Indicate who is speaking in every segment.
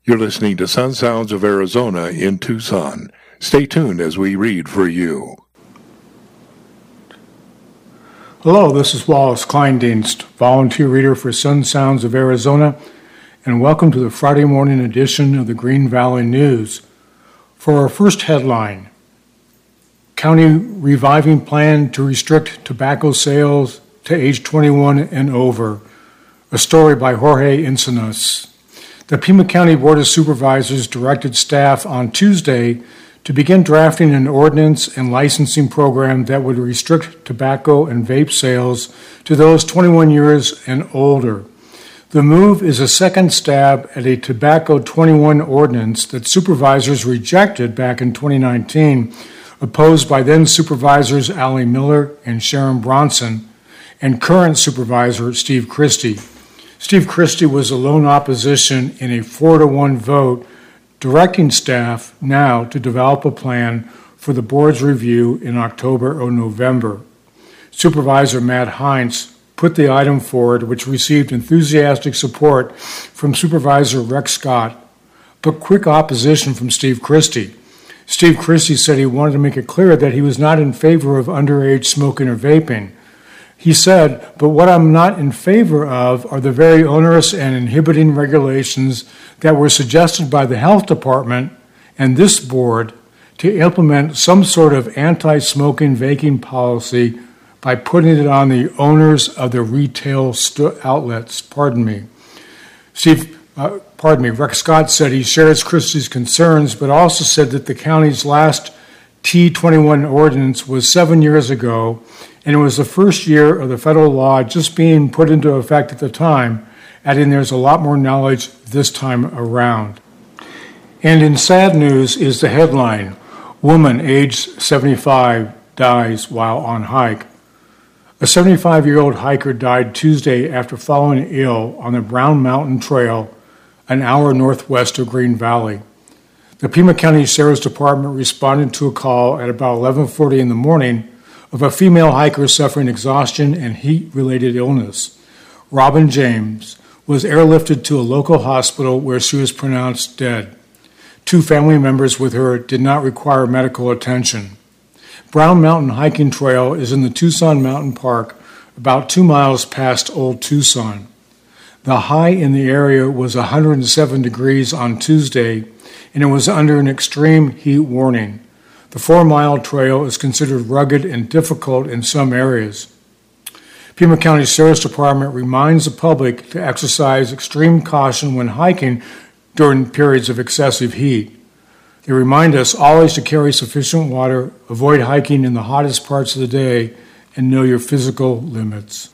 Speaker 1: You're listening to Sun Sounds of Arizona in Tucson. Stay tuned as we read for you.
Speaker 2: Hello, this is Wallace Kleindienst, volunteer reader for Sun Sounds of Arizona, and welcome to the Friday morning edition of the Green Valley News. For our first headline, County Reviving Plan to Restrict Tobacco Sales to Age 21 and Over, a story by Jorge Encinas. The Pima County Board of Supervisors directed staff on Tuesday to begin drafting an ordinance and licensing program that would restrict tobacco and vape sales to those 21 years and older. The move is a second stab at a Tobacco 21 ordinance that supervisors rejected back in 2019, opposed by then supervisors Allie Miller and Sharon Bronson and current supervisor Steve Christie. Steve Christie was a lone opposition in a 4-1 vote, directing staff now to develop a plan for the board's review in October or November. Supervisor Matt Heinz put the item forward, which received enthusiastic support from Supervisor Rex Scott, but quick opposition from Steve Christie. Steve Christie said he wanted to make it clear that he was not in favor of underage smoking or vaping. He said, but what I'm not in favor of are the very onerous and inhibiting regulations that were suggested by the health department and this board to implement some sort of anti-smoking vaping policy by putting it on the owners of the retail outlets. Rex Scott said he shares Christie's concerns, but also said that the county's last T21 ordinance was 7 years ago, and it was the first year of the federal law just being put into effect at the time, adding there's a lot more knowledge this time around. And in sad news is the headline, Woman aged 75 dies while on hike. A 75-year-old hiker died Tuesday after falling ill on the Brown Mountain Trail, an hour northwest of Green Valley. The Pima County Sheriff's Department responded to a call at about 11:40 in the morning of a female hiker suffering exhaustion and heat-related illness. Robin James was airlifted to a local hospital where she was pronounced dead. 2 family members with her did not require medical attention. Brown Mountain Hiking Trail is in the Tucson Mountain Park, about 2 miles past Old Tucson. The high in the area was 107 degrees on Tuesday, and it was under an extreme heat warning. The 4-mile trail is considered rugged and difficult in some areas. Pima County Sheriff's Department reminds the public to exercise extreme caution when hiking during periods of excessive heat. They remind us always to carry sufficient water, avoid hiking in the hottest parts of the day, and know your physical limits.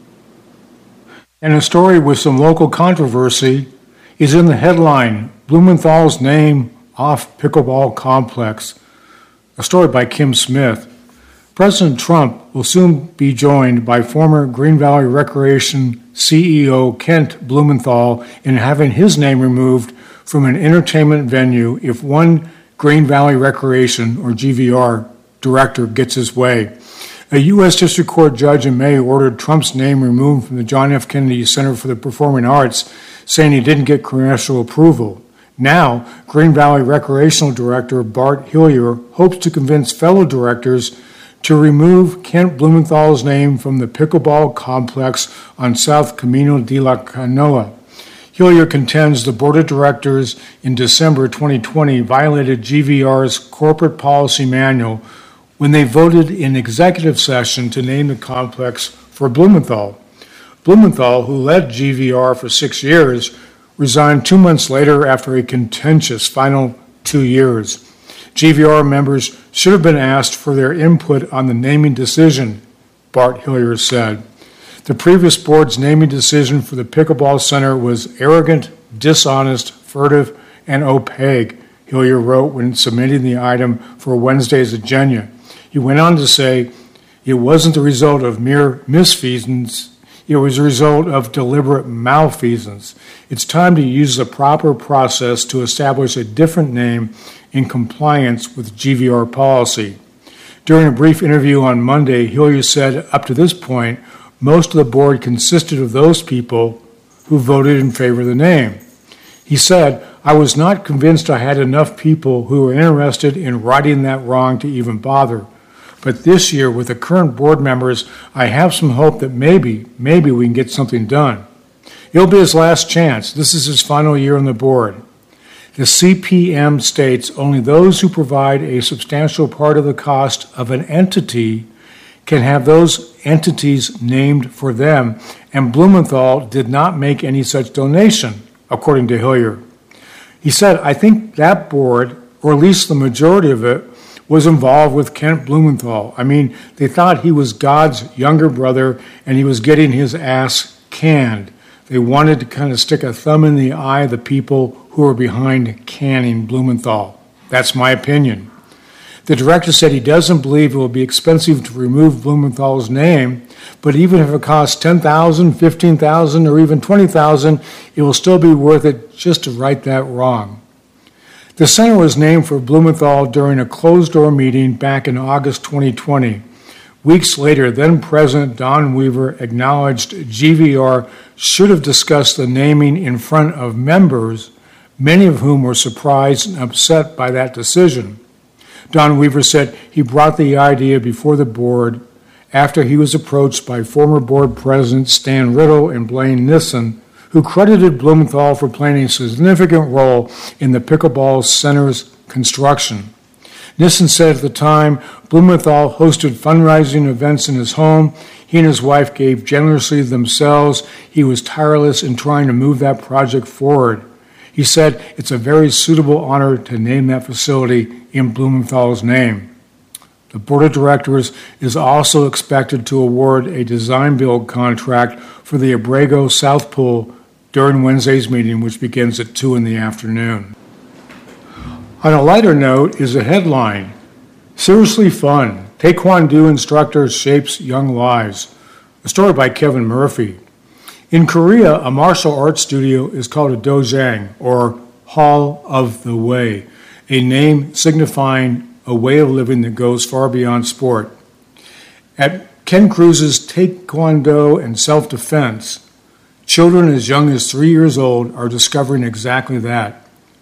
Speaker 2: And a story with some local controversy is in the headline, Blumenthal's Name Off Pickleball Complex, a story by Kim Smith. President Trump will soon be joined by former Green Valley Recreation CEO Kent Blumenthal in having his name removed from an entertainment venue if one Green Valley Recreation, or GVR, director gets his way. A U.S. District Court judge in May ordered Trump's name removed from the John F. Kennedy Center for the Performing Arts, saying he didn't get congressional approval. Now, Green Valley Recreational Director Bart Hillier hopes to convince fellow directors to remove Kent Blumenthal's name from the pickleball complex on South Camino de la Canoa. Hillier contends the board of directors in December 2020 violated GVR's corporate policy manual when they voted in executive session to name the complex for Blumenthal. Blumenthal, who led GVR for 6 years, resigned 2 months later after a contentious final 2 years. GVR members should have been asked for their input on the naming decision, Bart Hillier said. The previous board's naming decision for the pickleball center was arrogant, dishonest, furtive, and opaque, Hillier wrote when submitting the item for Wednesday's agenda. He went on to say, it wasn't the result of mere misfeasance, it was a result of deliberate malfeasance. It's time to use the proper process to establish a different name in compliance with GVR policy. During a brief interview on Monday, Hillier said up to this point, most of the board consisted of those people who voted in favor of the name. He said, I was not convinced I had enough people who were interested in righting that wrong to even bother. But this year, with the current board members, I have some hope that maybe we can get something done. It'll be his last chance. This is his final year on the board. The CPM states only those who provide a substantial part of the cost of an entity can have those entities named for them, and Blumenthal did not make any such donation, according to Hillier. He said, I think that board, or at least the majority of it, was involved with Kent Blumenthal. I mean, they thought he was God's younger brother and he was getting his ass canned. They wanted to kind of stick a thumb in the eye of the people who were behind canning Blumenthal. That's my opinion. The director said he doesn't believe it will be expensive to remove Blumenthal's name, but even if it costs $10,000, $15,000, or even $20,000, it will still be worth it just to right that wrong. The center was named for Blumenthal during a closed-door meeting back in August 2020. Weeks later, then-President Don Weaver acknowledged GVR should have discussed the naming in front of members, many of whom were surprised and upset by that decision. Don Weaver said he brought the idea before the board after he was approached by former board presidents Stan Riddle and Blaine Nissen, who credited Blumenthal for playing a significant role in the pickleball center's construction. Nissen said at the time Blumenthal hosted fundraising events in his home. He and his wife gave generously themselves. He was tireless in trying to move that project forward. He said it's a very suitable honor to name that facility in Blumenthal's name. The board of directors is also expected to award a design-build contract for the Abrego South Pool during Wednesday's meeting, which begins at 2 p.m. On a lighter note is a headline, Seriously Fun, Taekwondo Instructor Shapes Young Lives, a story by Kevin Murphy. In Korea, a martial arts studio is called a dojang, or Hall of the Way, a name signifying a way of living that goes far beyond sport. At Ken Cruz's Taekwondo and Self-Defense, children as young as 3 years old are discovering exactly that.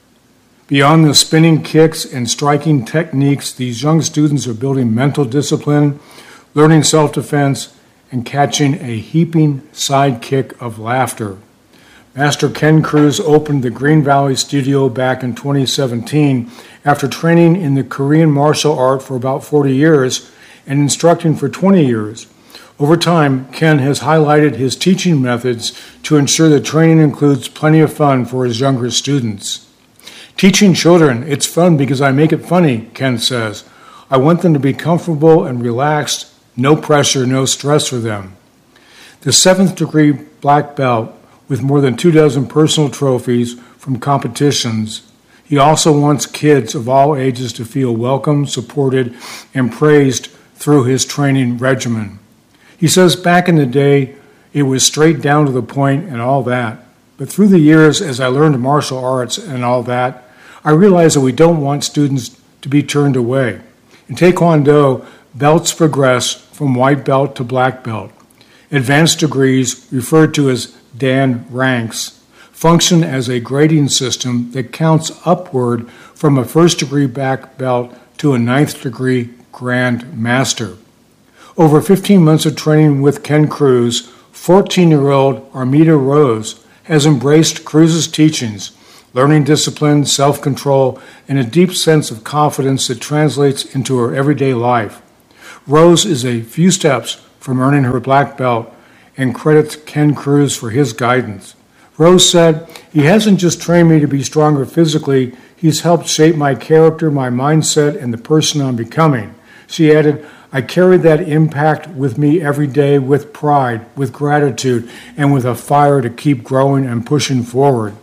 Speaker 2: Beyond the spinning kicks and striking techniques, these young students are building mental discipline, learning self-defense, and catching a heaping sidekick of laughter. Master Ken Cruz opened the Green Valley Studio back in 2017 after training in the Korean martial art for about 40 years and instructing for 20 years. Over time, Ken has highlighted his teaching methods to ensure the training includes plenty of fun for his younger students. Teaching children, it's fun because I make it funny, Ken says. I want them to be comfortable and relaxed, no pressure, no stress for them. The 7th degree black belt with more than 24 personal trophies from competitions. He also wants kids of all ages to feel welcome, supported, and praised through his training regimen. He says back in the day, it was straight down to the point and all that. But through the years, as I learned martial arts and all that, I realized that we don't want students to be turned away. In Taekwondo, belts progress from white belt to black belt. Advanced degrees, referred to as Dan ranks, function as a grading system that counts upward from a first-degree black belt to a 9th degree Grand Master. Over 15 months of training with Ken Cruz, 14-year-old Armida Rose has embraced Cruz's teachings, learning discipline, self-control, and a deep sense of confidence that translates into her everyday life. Rose is a few steps from earning her black belt and credits Ken Cruz for his guidance. Rose said, "He hasn't just trained me to be stronger physically, he's helped shape my character, my mindset, and the person I'm becoming." She added, "I carry that impact with me every day with pride, with gratitude, and with a fire to keep growing and pushing forward."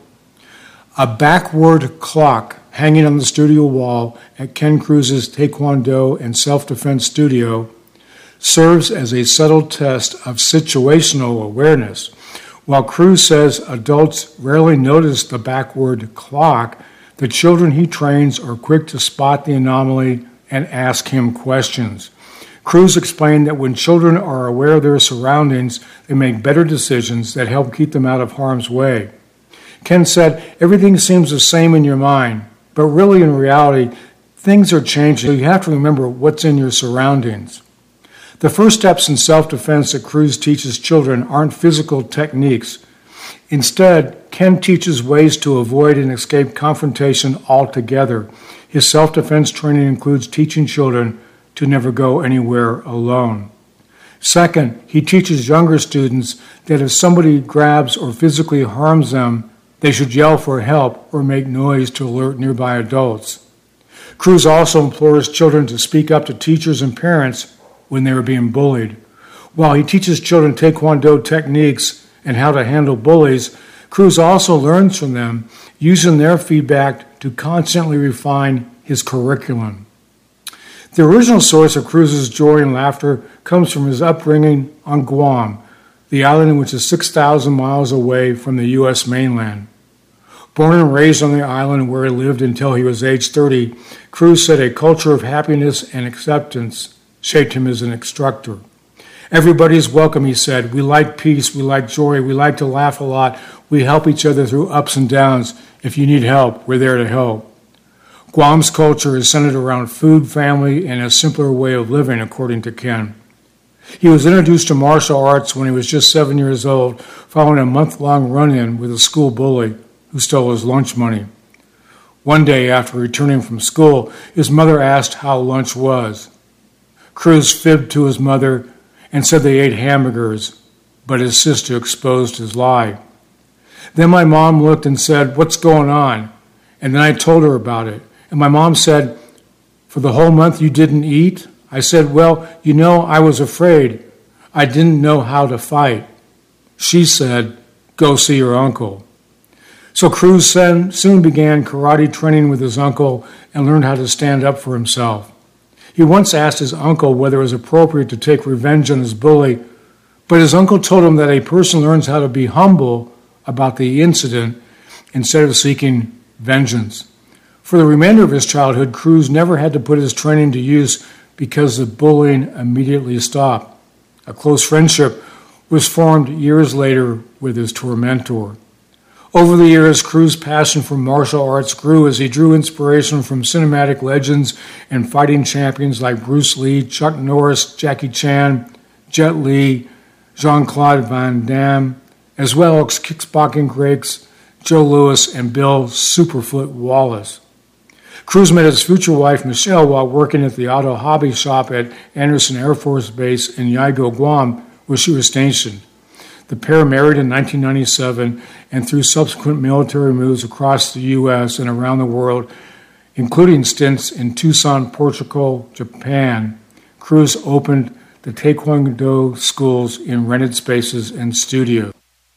Speaker 2: A backward clock hanging on the studio wall at Ken Cruz's Taekwondo and Self-Defense Studio serves as a subtle test of situational awareness. While Cruz says adults rarely notice the backward clock, the children he trains are quick to spot the anomaly and ask him questions. Cruz explained that when children are aware of their surroundings, they make better decisions that help keep them out of harm's way. Ken said, everything seems the same in your mind, but really in reality, things are changing, so you have to remember what's in your surroundings. The first steps in self-defense that Cruz teaches children aren't physical techniques. Instead, Ken teaches ways to avoid and escape confrontation altogether. His self-defense training includes teaching children to never go anywhere alone. Second, he teaches younger students that if somebody grabs or physically harms them, they should yell for help or make noise to alert nearby adults. Cruz also implores children to speak up to teachers and parents when they are being bullied. While he teaches children Taekwondo techniques and how to handle bullies, Cruz also learns from them, using their feedback to constantly refine his curriculum. The original source of Cruz's joy and laughter comes from his upbringing on Guam, the island which is 6,000 miles away from the U.S. mainland. Born and raised on the island where he lived until he was age 30, Cruz said a culture of happiness and acceptance shaped him as an instructor. Everybody's welcome, he said. We like peace, we like joy, we like to laugh a lot. We help each other through ups and downs. If you need help, we're there to help. Guam's culture is centered around food, family, and a simpler way of living, according to Ken. He was introduced to martial arts when he was just 7 years old, following a month-long run-in with a school bully who stole his lunch money. One day after returning from school, his mother asked how lunch was. Cruz fibbed to his mother and said they ate hamburgers, but his sister exposed his lie. Then my mom looked and said, "What's going on?" And then I told her about it. And my mom said, "For the whole month you didn't eat?" I said, "Well, I was afraid. I didn't know how to fight." She said, "Go see your uncle." So Cruz soon began karate training with his uncle and learned how to stand up for himself. He once asked his uncle whether it was appropriate to take revenge on his bully, but his uncle told him that a person learns how to be humble about the incident instead of seeking vengeance. For the remainder of his childhood, Cruz never had to put his training to use because the bullying immediately stopped. A close friendship was formed years later with his tormentor. Over the years, Cruz's passion for martial arts grew as he drew inspiration from cinematic legends and fighting champions like Bruce Lee, Chuck Norris, Jackie Chan, Jet Li, Jean-Claude Van Damme, as well as kickboxing greats Joe Louis and Bill Superfoot Wallace. Cruz met his future wife, Michelle, while working at the auto hobby shop at Andersen Air Force Base in Yago, Guam, where she was stationed. The pair married in 1997, and through subsequent military moves across the U.S. and around the world, including stints in Tucson, Portugal, Japan, Cruz opened the Taekwondo schools in rented spaces and studios.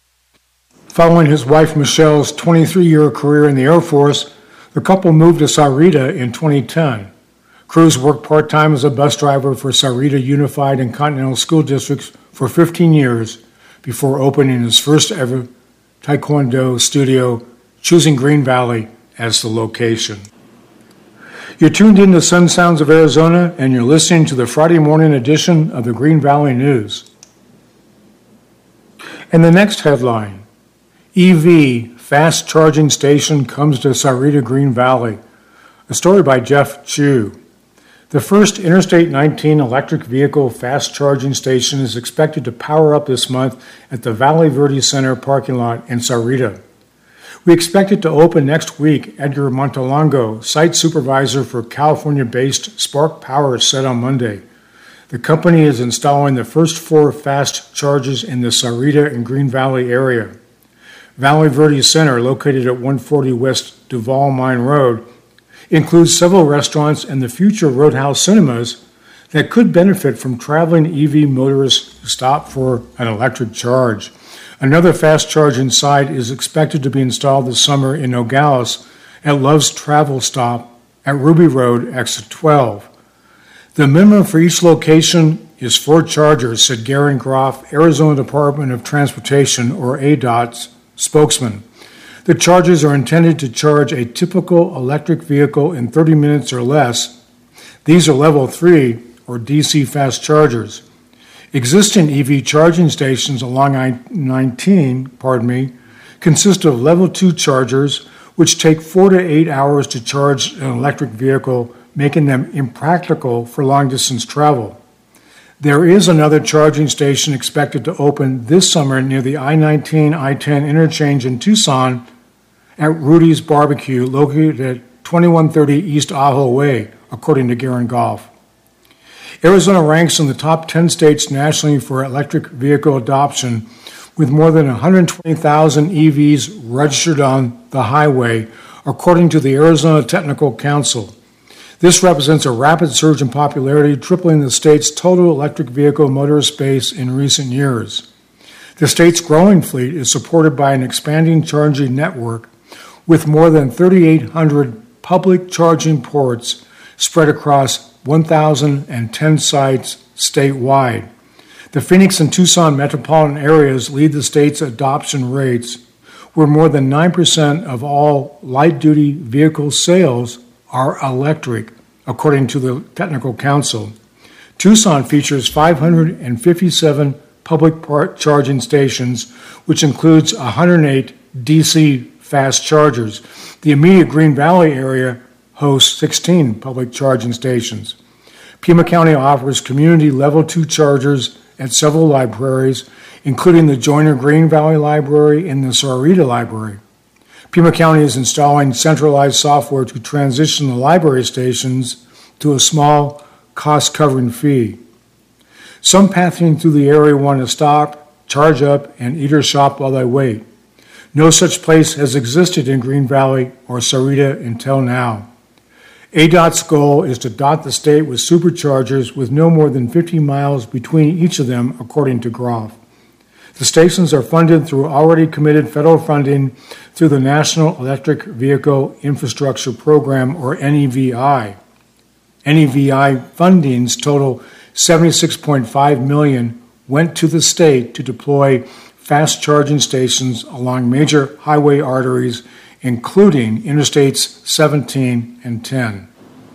Speaker 2: Following his wife Michelle's 23-year career in the Air Force, the couple moved to Sahuarita in 2010. Cruz worked part-time as a bus driver for Sahuarita Unified and Continental School Districts for 15 years before opening his first ever Taekwondo studio, choosing Green Valley as the location. You're tuned in to Sun Sounds of Arizona, and you're listening to the Friday morning edition of the Green Valley News. And the next headline, EV fast charging station comes to Sahuarita Green Valley. A story by Jeff Chu. The first Interstate 19 electric vehicle fast charging station is expected to power up this month at the Valley Verde Center parking lot in Sahuarita. We expect it to open next week, Edgar Montalongo, site supervisor for California-based Spark Power, said on Monday. The company is installing the first 4 fast chargers in the Sahuarita and Green Valley area. Valley Verde Center, located at 140 West Duval Mine Road, includes several restaurants and the future Roadhouse Cinemas that could benefit from traveling EV motorists who stop for an electric charge. Another fast charging site is expected to be installed this summer in Nogales at Love's Travel Stop at Ruby Road, exit 12. The minimum for each location is 4 chargers, said Garen Groff, Arizona Department of Transportation, or ADOT's, spokesman. The chargers are intended to charge a typical electric vehicle in 30 minutes or less. These are level 3 or DC fast chargers. Existing EV charging stations along I-19, consist of level 2 chargers, which take 4 to 8 hours to charge an electric vehicle, making them impractical for long-distance travel. There is another charging station expected to open this summer near the I-19, I-10 interchange in Tucson at Rudy's Barbecue, located at 2130 East Ajo Way, according to Garen Goff. Arizona ranks in the top 10 states nationally for electric vehicle adoption, with more than 120,000 EVs registered on the highway, according to the Arizona Technical Council. This represents a rapid surge in popularity, tripling the state's total electric vehicle motorist base in recent years. The state's growing fleet is supported by an expanding charging network with more than 3,800 public charging ports spread across 1,010 sites statewide. The Phoenix and Tucson metropolitan areas lead the state's adoption rates, where more than 9% of all light-duty vehicle sales are electric, according to the Technical Council. Tucson features 557 public charging stations, which includes 108 DC fast chargers. The immediate Green Valley area hosts 16 public charging stations. Pima County offers community level 2 chargers at several libraries, including the Joyner Green Valley Library and the Sahuarita Library. Pima County is installing centralized software to transition the library stations to a small, cost-covering fee. Some passing through the area want to stop, charge up, and eat or shop while they wait. No such place has existed in Green Valley or Sahuarita until now. ADOT's goal is to dot the state with superchargers with no more than 50 miles between each of them, according to Groff. The stations are funded through already committed federal funding through the National Electric Vehicle Infrastructure Program, or NEVI. NEVI fundings total $76.5 million went to the state to deploy fast charging stations along major highway arteries, including Interstates 17 and 10.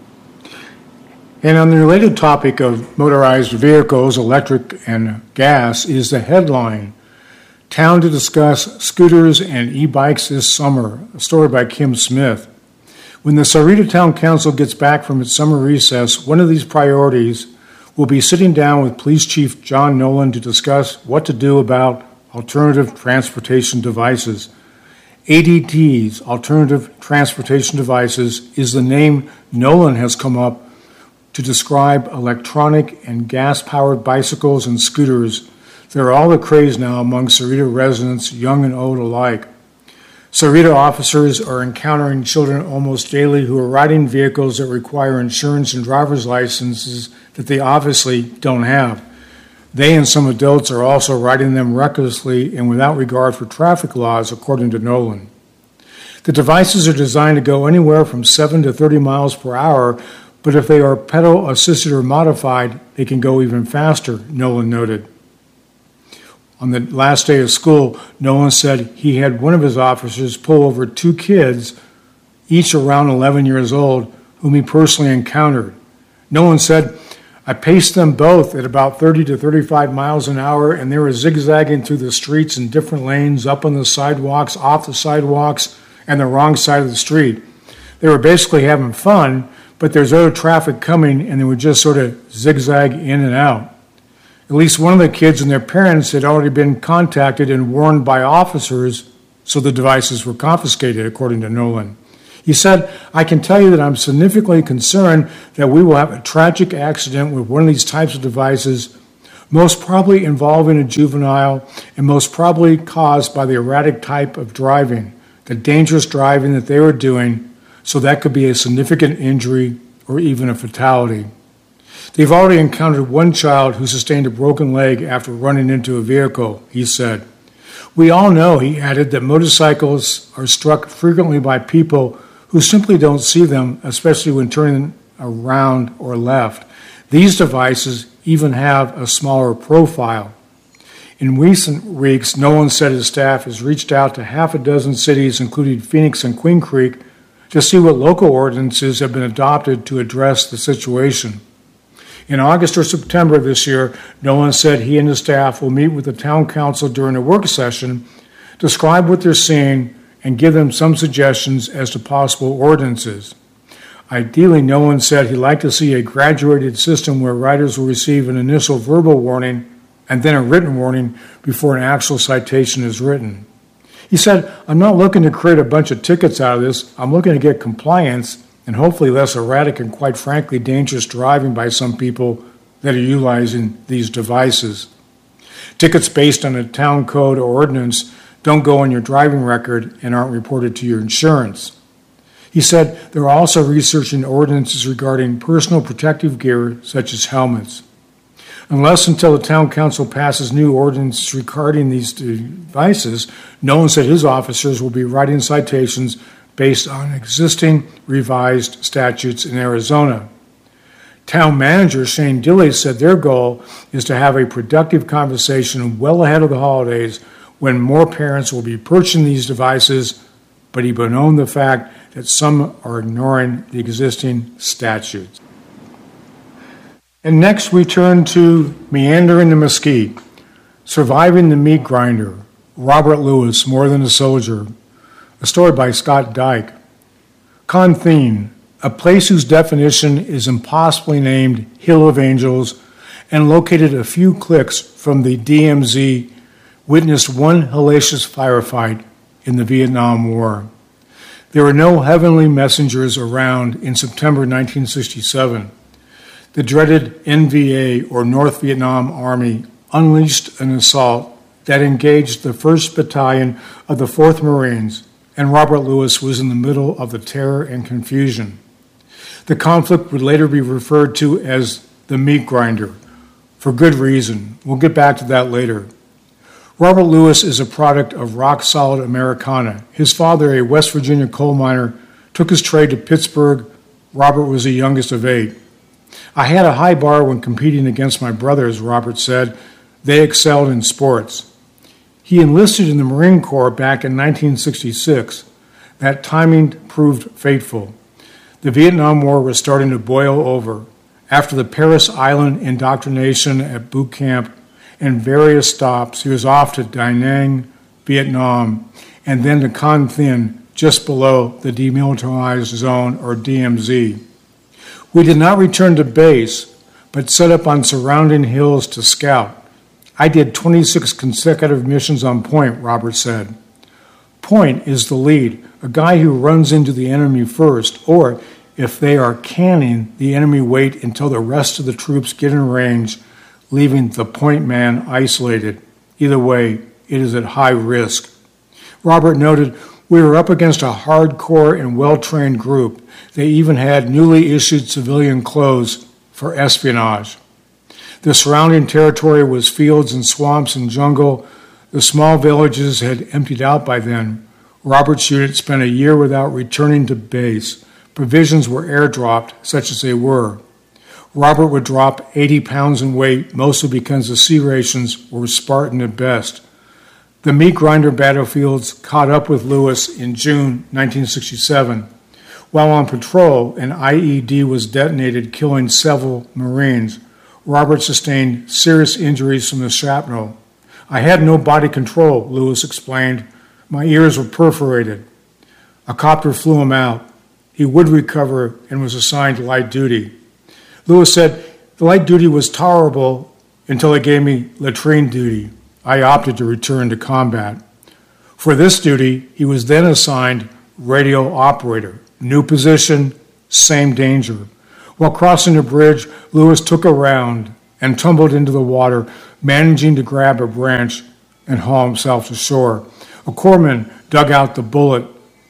Speaker 2: And on the related topic of motorized vehicles, electric and gas, is the headline, Town to Discuss Scooters and E-Bikes This Summer, a story by Kim Smith. When the Sahuarita Town Council gets back from its summer recess, one of these priorities will be sitting down with Police Chief John Nolan to discuss what to do about alternative transportation devices. ATDs, Alternative Transportation Devices, is the name Nolan has come up to describe electronic and gas-powered bicycles and scooters. They're all the craze now among Sahuarita residents, young and old alike. Sahuarita officers are encountering children almost daily who are riding vehicles that require insurance and driver's licenses that they obviously don't have. They and some adults are also riding them recklessly and without regard for traffic laws, according to Nolan. The devices are designed to go anywhere from 7 to 30 miles per hour, but if they are pedal-assisted or modified, they can go even faster, Nolan noted. On the last day of school, Nolan said he had one of his officers pull over 2 kids, each around 11 years old, whom he personally encountered. Nolan said, I paced them both at about 30 to 35 miles an hour, and they were zigzagging through the streets in different lanes, up on the sidewalks, off the sidewalks, and the wrong side of the street. They were basically having fun, but there's other traffic coming, and they would just sort of zigzag in and out. At least one of the kids and their parents had already been contacted and warned by officers, so the devices were confiscated, according to Nolan. He said, I can tell you that I'm significantly concerned that we will have a tragic accident with one of these types of devices, most probably involving a juvenile and most probably caused by the erratic type of driving, the dangerous driving that they were doing, so that could be a significant injury or even a fatality. They've already encountered one child who sustained a broken leg after running into a vehicle, he said. We all know, he added, that motorcycles are struck frequently by people who simply don't see them, especially when turning around or left. These devices even have a smaller profile. In recent weeks, Nolan said his staff has reached out to half a dozen cities, including Phoenix and Queen Creek, to see what local ordinances have been adopted to address the situation. In August or September this year, Nolan said he and his staff will meet with the town council during a work session describe what they're seeing, and give them some suggestions as to possible ordinances. Ideally, Nolan said he'd like to see a graduated system where riders will receive an initial verbal warning and then a written warning before an actual citation is written. He said, I'm not looking to create a bunch of tickets out of this. I'm looking to get compliance and hopefully less erratic and, quite frankly, dangerous driving by some people that are utilizing these devices. Tickets based on a town code or ordinance don't go on your driving record and aren't reported to your insurance. He said they're also researching ordinances regarding personal protective gear, such as helmets. Unless until the town council passes new ordinances regarding these devices, Nolan said his officers will be writing citations based on existing revised statutes in Arizona. Town manager Shane Dilley said their goal is to have a productive conversation well ahead of the holidays when more parents will be purchasing these devices, but he bemoaned the fact that some are ignoring the existing statutes. And next we turn to Meandering the Mesquite, Surviving the Meat Grinder, Robert Lewis, More Than a Soldier, a story by Scott Dyke. Conthene, a place whose definition is impossibly named Hill of Angels and located a few clicks from the DMZ, witnessed one hellacious firefight in the Vietnam War. There were no heavenly messengers around in September 1967. The dreaded NVA, or North Vietnam Army, unleashed an assault that engaged the 1st Battalion of the 4th Marines, and Robert Lewis was in the middle of the terror and confusion. The conflict would later be referred to as the meat grinder, for good reason. We'll get back to that later. Robert Lewis is a product of rock-solid Americana. His father, a West Virginia coal miner, took his trade to Pittsburgh. Robert was the youngest of 8. I had a high bar when competing against my brothers, Robert said. They excelled in sports. He enlisted in the Marine Corps back in 1966. That timing proved fateful. The Vietnam War was starting to boil over. After the Paris Island indoctrination at boot camp and various stops, he was off to Da Nang, Vietnam, and then to Con Thien, just below the Demilitarized Zone, or DMZ. We did not return to base, but set up on surrounding hills to scout. I did 26 consecutive missions on point, Robert said. Point is the lead, a guy who runs into the enemy first, or, if they are canning, the enemy wait until the rest of the troops get in range, leaving the point man isolated. Either way, it is at high risk. Robert noted, we were up against a hardcore and well-trained group. They even had newly issued civilian clothes for espionage. The surrounding territory was fields and swamps and jungle. The small villages had emptied out by then. Robert's unit spent a year without returning to base. Provisions were airdropped, such as they were. Robert would drop 80 pounds in weight, mostly because the sea rations were Spartan at best. The meat grinder battlefields caught up with Lewis in June 1967. While on patrol, an IED was detonated, killing several Marines. Robert sustained serious injuries from the shrapnel. I had no body control, Lewis explained. My ears were perforated. A copter flew him out. He would recover and was assigned to light duty. Lewis said, the light duty was tolerable until they gave me latrine duty. I opted to return to combat. For this duty, he was then assigned radio operator. New position, same danger. While crossing the bridge, Lewis took a round and tumbled into the water, managing to grab a branch and haul himself to shore. A corpsman dug out the bullet.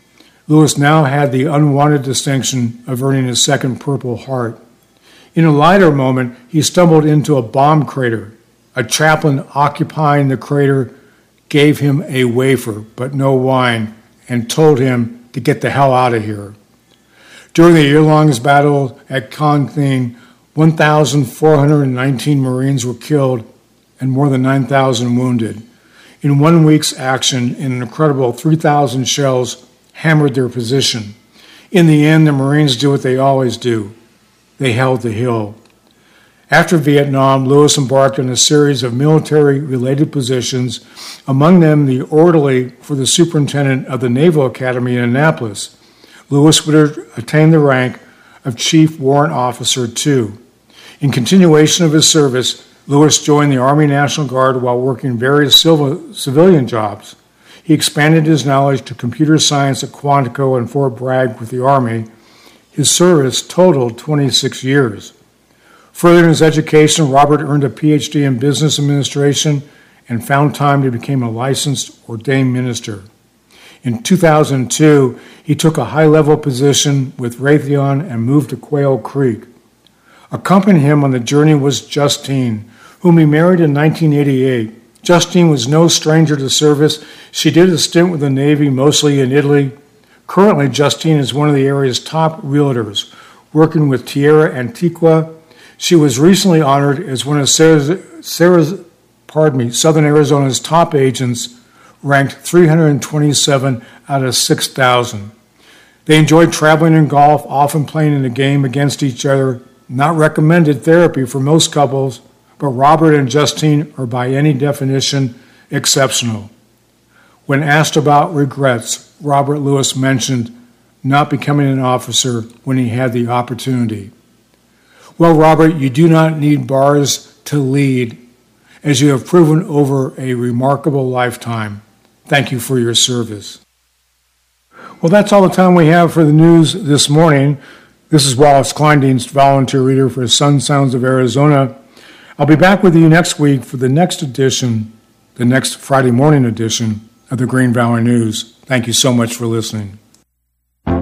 Speaker 2: Lewis now had the unwanted distinction of earning his second Purple Heart. In a lighter moment, he stumbled into a bomb crater. A chaplain occupying the crater gave him a wafer, but no wine, and told him to get the hell out of here. During the year-long battle at Con Thien, 1,419 Marines were killed and more than 9,000 wounded. In 1 week's action, an incredible 3,000 shells hammered their position. In the end, the Marines did what they always do. They held the hill. After Vietnam, Lewis embarked on a series of military-related positions, among them the orderly for the superintendent of the Naval Academy in Annapolis. Lewis would attain the rank of Chief Warrant Officer II. In continuation of his service, Lewis joined the Army National Guard while working various civilian jobs. He expanded his knowledge to computer science at Quantico and Fort Bragg with the Army. His service totaled 26 years. Further in his education, Robert earned a Ph.D. in business administration and found time to become a licensed ordained minister. In 2002, he took a high-level position with Raytheon and moved to Quail Creek. Accompanying him on the journey was Justine, whom he married in 1988. Justine was no stranger to service. She did a stint with the Navy, mostly in Italy. Currently, Justine is one of the area's top realtors, working with Tierra Antigua. She was recently honored as one of Southern Arizona's top agents, ranked 327 out of 6,000. They enjoyed traveling in golf, often playing in a game against each other. Not recommended therapy for most couples, but Robert and Justine are by any definition exceptional. When asked about regrets, Robert Lewis mentioned not becoming an officer when he had the opportunity. Well, Robert, you do not need bars to lead, as you have proven over a remarkable lifetime. Thank you for your service. Well, that's all the time we have for the news this morning. This is Wallace Kleindienst, volunteer reader for Sun Sounds of Arizona. I'll be back with you next week for the next edition, the next Friday morning edition of the Green Valley News. Thank you so much for listening.